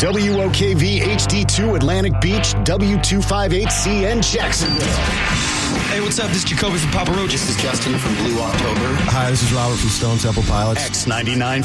WOKV HD2 Atlantic Beach, W258CN Jacksonville. Hey, what's up? This is Jacoby from Papa Roach. This is Justin from Blue October. Hi, this is Robert from Stone Temple Pilots. X99.